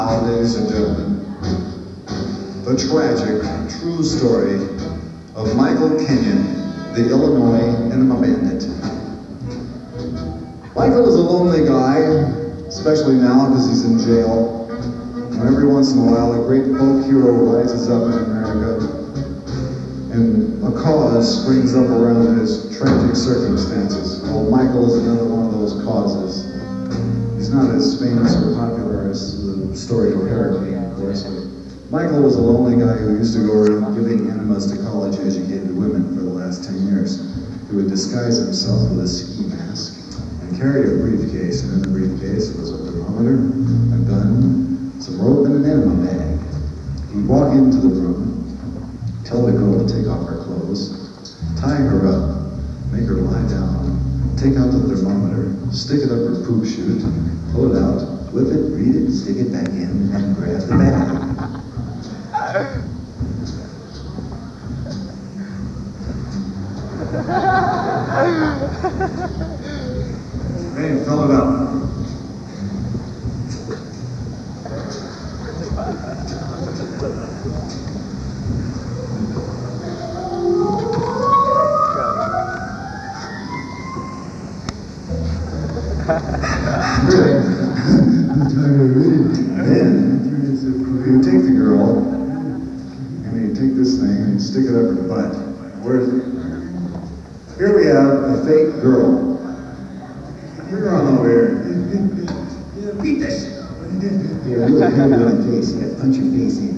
Ladies and gentlemen, the tragic, true story of Michael Kenyon, the Illinois Enema Bandit. Michael is a lonely guy, especially now because he's in jail. And every once in a while, a great folk hero rises up in America, and a cause springs up around his tragic circumstances. Well, Michael is another one of those causes. He's not as famous or popular as the story of Hurricane, of course, but Michael was a lonely guy who used to go around giving enemas to college-educated women for the last 10 years. He would disguise himself with a ski mask and carry a briefcase, and in the briefcase was a thermometer, a gun, some rope, and an enema bag. He'd walk into the room, tell the girl to take off her clothes, tie her up, make her lie down, take out the thermometer, stick it up her poop chute, pull it out, whip it, read it, stick it back in, and grab the bag. Hey, fill it up. Then you take the girl and you take this thing and stick it up her butt. Where is it? Here we have a fake girl. You're on over here. Beat that shit up. Here, look at my face. You gotta punch your face in.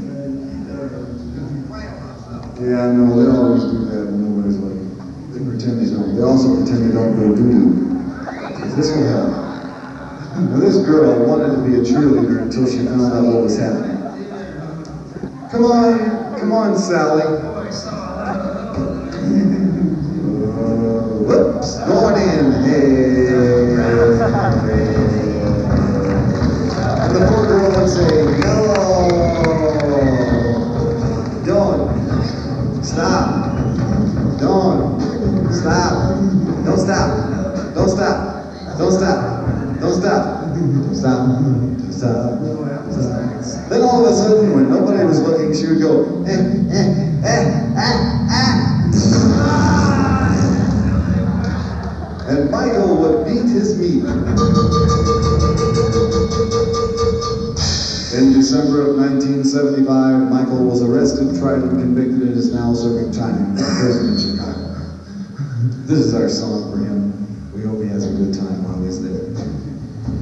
Yeah, no, they always do that when nobody's looking. They pretend they don't. They also pretend they don't go doo-doo. This will help. Now, this girl wanted to be a cheerleader until she found out what was happening. Come on, Sally. Whoops, going in. Hey. And the poor girl would say, no. Don't. Stop. Don't. Stop. Don't stop. Don't stop. Don't stop. Don't stop. Stop. Stop. Stop. Then all of a sudden, when nobody was looking, she would go, and Michael would beat his meat. In December of 1975, Michael was arrested, tried, and convicted, and is now serving time in prison in Chicago. This is our song for him. We hope he has a good time.